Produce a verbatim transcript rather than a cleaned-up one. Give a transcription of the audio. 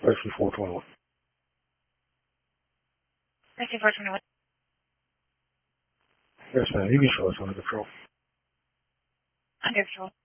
License four twenty-one. License four twenty-one. Yes, ma'am. You can show us under control. Under control.